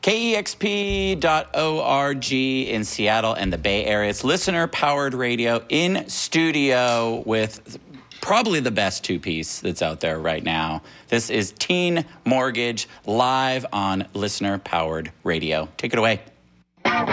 KEXP.org in Seattle and the Bay Area. It's listener-powered radio in studio with probably the best two-piece that's out there right now. This is Teen Mortgage live on listener-powered radio. Take it away.